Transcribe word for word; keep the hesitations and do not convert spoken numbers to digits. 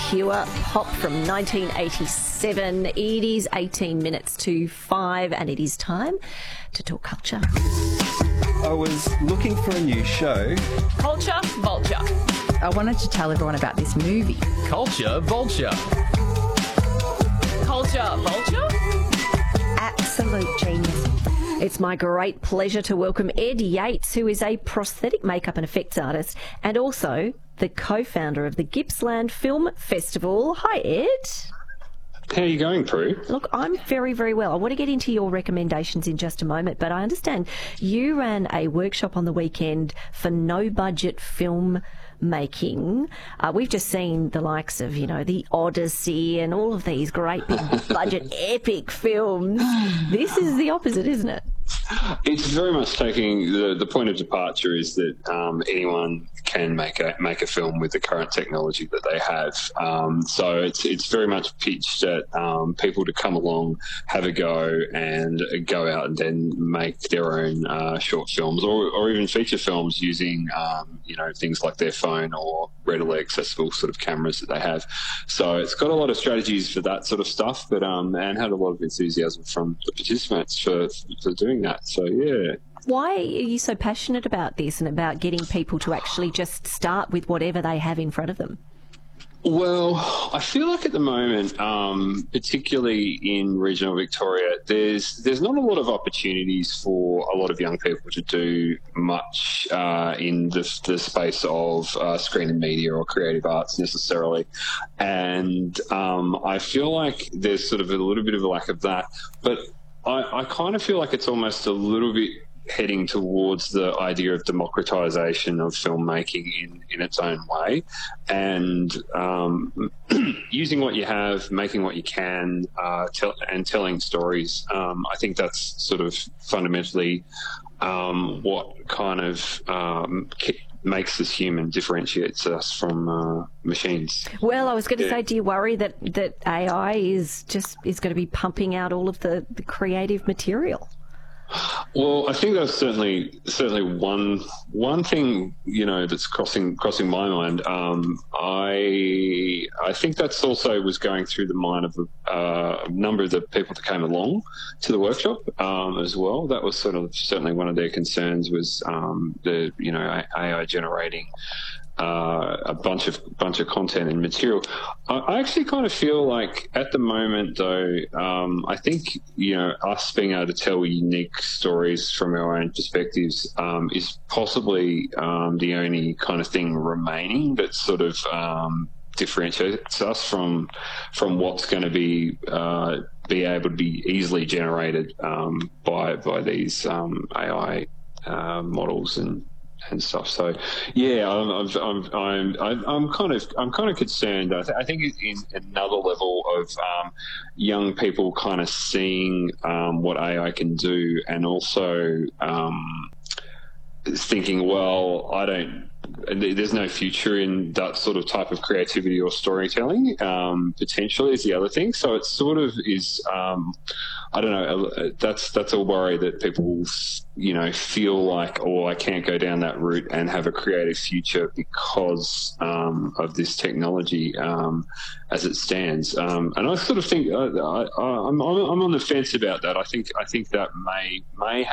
pure pop from nineteen eighty-seven. It is eighteen minutes to five, and it is time to talk culture. I was looking for a new show. Culture Vulture. I wanted to tell everyone about this movie. Culture Vulture. Culture Vulture? Absolute genius. It's my great pleasure to welcome Ed Yates, who is a prosthetic makeup and effects artist and also the co-founder of the Gippsland Film Festival. Hi, Ed. How are you going, Prue? Look, I'm very, very well. I want to get into your recommendations in just a moment, but I understand you ran a workshop on the weekend for no-budget film making. Uh, we've just seen the likes of, you know, The Odyssey and all of these great big budget epic films. This is the opposite, isn't it? It's very much taking the the point of departure is that um, anyone can make a make a film with the current technology that they have. Um, so it's it's very much pitched at um, people to come along, have a go, and go out and then make their own uh, short films or, or even feature films using um, you know things like their phone or readily accessible sort of cameras that they have. So it's got a lot of strategies for that sort of stuff, but um, and had a lot of enthusiasm from the participants for for doing that. So, yeah. Why are you so passionate about this and about getting people to actually just start with whatever they have in front of them? Well, I feel like at the moment, um, particularly in regional Victoria, there's there's not a lot of opportunities for a lot of young people to do much uh, in the, the space of uh, screen and media or creative arts necessarily. And um, I feel like there's sort of a little bit of a lack of that. But I, I kind of feel like it's almost a little bit heading towards the idea of democratization of filmmaking in, in its own way, and um, using what you have, making what you can, uh, tell, and telling stories. Um, I think that's sort of fundamentally um, what kind of um, makes us human, differentiates us from uh, machines. Well, I was going to yeah. say, do you worry that, that A I is just is going to be pumping out all of the, the creative material? Well, I think that's certainly certainly one one thing you know that's crossing crossing my mind. Um, I I think that's also was going through the mind of a, uh, a number of the people that came along to the workshop um, as well. That was sort of certainly one of their concerns was um, the you know A I generating Uh, a bunch of bunch of content and material. I, I actually kind of feel like at the moment, though, um, I think you know us being able to tell unique stories from our own perspectives um, is possibly um, the only kind of thing remaining that sort of um, differentiates us from from what's going to be uh, be able to be easily generated um, by by these um, A I uh, models and. and stuff. So, yeah, I'm, I'm, I'm, I'm, I'm kind of, I'm kind of concerned. I, th- I think in another level of um, young people kind of seeing um, what A I can do, and also um, thinking, well, I don't. There's no future in that sort of type of creativity or storytelling. Um, potentially is the other thing. So it sort of is. Um, I don't know. That's that's a worry that people, you know, feel like, oh, I can't go down that route and have a creative future because um, of this technology um, as it stands. Um, and I sort of think uh, I, I'm I'm on the fence about that. I think I think that may may.